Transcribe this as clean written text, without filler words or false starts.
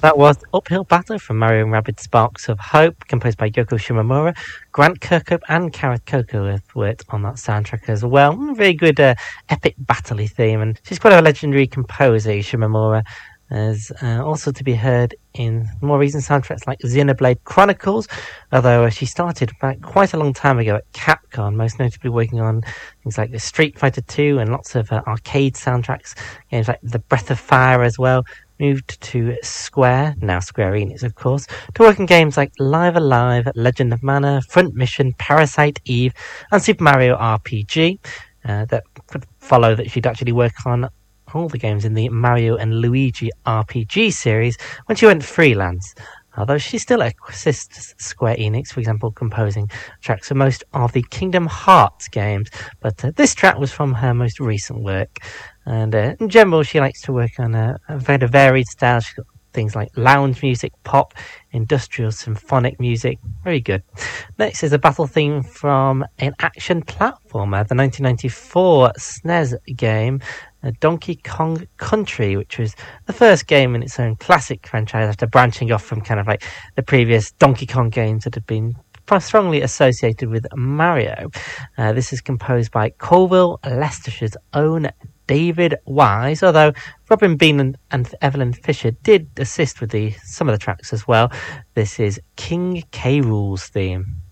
That was Uphill Battle from Mario & Rabbids Sparks of Hope, composed by Yoko Shimomura. Grant Kirkhope and Kara Coco have worked on that soundtrack as well. Very good epic battle-y theme, and she's quite a legendary composer, Shimomura. Is also to be heard in more recent soundtracks like Xenoblade Chronicles, although she started back quite a long time ago at Capcom, most notably working on things like the Street Fighter 2 and lots of arcade soundtracks, games like The Breath of Fire as well. Moved to Square, now Square Enix of course, to work on games like Live Alive, Legend of Mana, Front Mission, Parasite Eve, and Super Mario RPG. That could follow that she'd actually work on all the games in the Mario and Luigi RPG series when she went freelance, although she still assists Square Enix, for example, composing tracks for most of the Kingdom Hearts games, but this track was from her most recent work. And in general, she likes to work on a very varied style. She's got things like lounge music, pop, industrial, symphonic music. Very good. Next is a battle theme from an action platformer, the 1994 SNES game, Donkey Kong Country, which was the first game in its own classic franchise after branching off from kind of like the previous Donkey Kong games that had been strongly associated with Mario. This is composed by Colville, Leicestershire's own David Wise, although Robin Bean and Evelyn Fisher did assist with some of the tracks as well. This is King K. Rool's theme.